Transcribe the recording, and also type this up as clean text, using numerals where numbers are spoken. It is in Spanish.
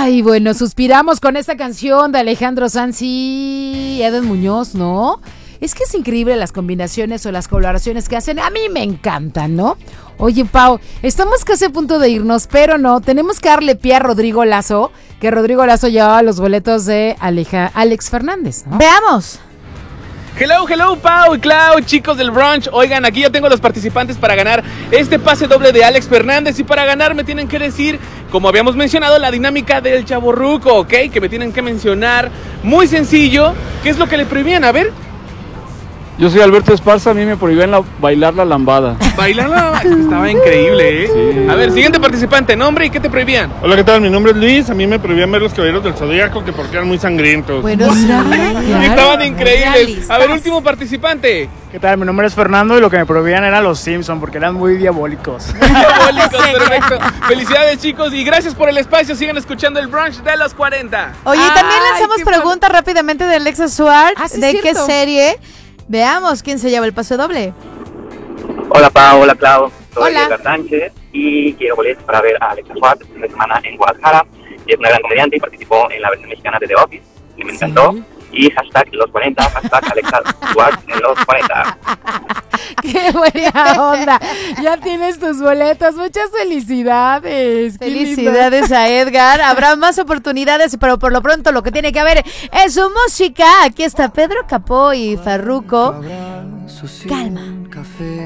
Ay, bueno, suspiramos con esta canción de Alejandro Sanz y Eden Muñoz, ¿no? Es que es increíble las combinaciones o las colaboraciones que hacen. A mí me encantan, ¿no? Oye, Pau, estamos casi a punto de irnos, pero no, tenemos que darle pie a Rodrigo Lazo, que Rodrigo Lazo llevaba los boletos de Alex Fernández, ¿no? Veamos. Hello, Pau y Clau, chicos del brunch. Oigan, aquí ya tengo los participantes para ganar este pase doble de Alex Fernández. Y para ganar me tienen que decir, como habíamos mencionado, la dinámica del chavorruco, ¿ok? Que me tienen que mencionar, muy sencillo, ¿qué es lo que le prohibían? A ver. Yo soy Alberto Esparza, a mí me prohibían bailar la lambada. Bailar la lambada, estaba increíble, ¿eh? Sí. A ver, siguiente participante, nombre y qué te prohibían. Hola, ¿qué tal? Mi nombre es Luis. A mí me prohibían ver los Caballeros del Zodíaco porque eran muy sangrientos. Bueno, sí, Estaban increíbles. A ver, último participante. ¿Qué tal? Mi nombre es Fernando y lo que me prohibían eran los Simpsons porque eran muy diabólicos. Diabólicos, perfecto. Felicidades, chicos, y gracias por el espacio. Sigan escuchando el brunch de los 40. Oye, y también Ay, lanzamos qué preguntas rápidamente de Alexa Suárez. Ah, sí, ¿De qué cierto. serie? Veamos quién se lleva el pase doble. Hola Pau, hola Clau, soy Hola. Edgar Sánchez y quiero boletos para ver a Alexa Suárez este fin de semana en Guadalajara. Es una gran comediante y participó en la versión mexicana de The Office, que me encantó. Y hashtag los 40, hashtag Alexa Suárez en los 40. ¡Qué buena onda! Ya tienes tus boletos. Muchas felicidades. Qué lindo. Felicidades a Edgar. Habrá más oportunidades, pero por lo pronto lo que tiene que haber es su música. Aquí está Pedro Capó y Farruko. Calma.